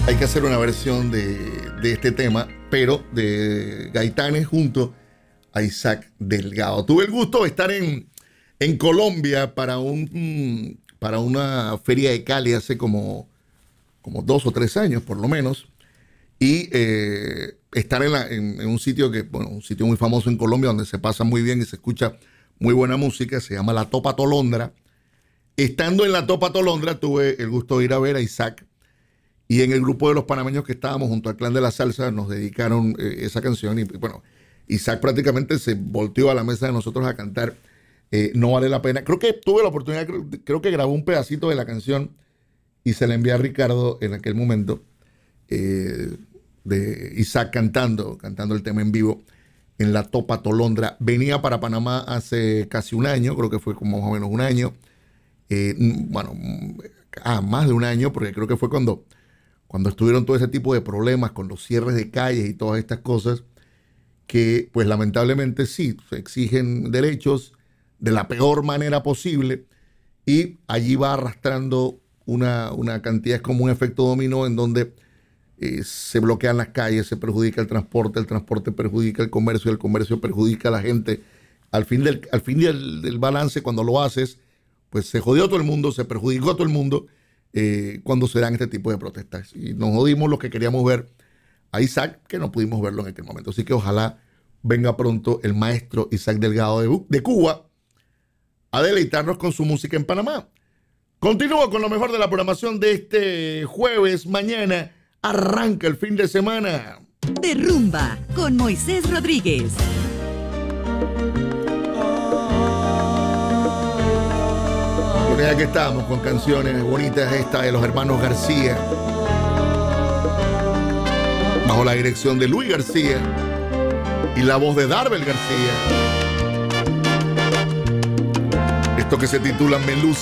hay que hacer una versión de este tema, pero de Gaitanes junto a Isaac Delgado. Tuve el gusto de estar en Colombia para una feria de Cali hace como 2 o 3 años, por lo menos, y estar en un sitio un sitio muy famoso en Colombia donde se pasa muy bien y se escucha muy buena música, se llama La Topa Tolondra. Estando en La Topa Tolondra tuve el gusto de ir a ver a Isaac, y en el grupo de los panameños que estábamos junto al Clan de la Salsa nos dedicaron esa canción, y bueno, Isaac prácticamente se volteó a la mesa de nosotros a cantar No Vale la Pena. Creo que tuve la oportunidad, creo que grabó un pedacito de la canción y se la envié a Ricardo en aquel momento, de Isaac cantando el tema en vivo en La Topa Tolondra. Venía para Panamá hace casi un año, creo que fue como más o menos un año, más de un año, porque creo que fue cuando estuvieron todo ese tipo de problemas con los cierres de calles y todas estas cosas, que pues lamentablemente sí, se exigen derechos de la peor manera posible, y allí va arrastrando una cantidad, es como un efecto dominó en donde se bloquean las calles, se perjudica el transporte perjudica el comercio perjudica a la gente. Al fin del balance, cuando lo haces, pues se jodió a todo el mundo, se perjudicó a todo el mundo cuando se dan este tipo de protestas. Y nos jodimos los que queríamos ver a Isaac, que no pudimos verlo en aquel momento. Así que ojalá venga pronto el maestro Isaac Delgado de Cuba a deleitarnos con su música en Panamá. Continúo con lo mejor de la programación de este jueves. Mañana arranca el fin de semana de Rumba con Moisés Rodríguez. Ya que estamos con canciones bonitas, esta de los hermanos García, bajo la dirección de Luis García y la voz de Darbel García. Esto que se titula Melusa.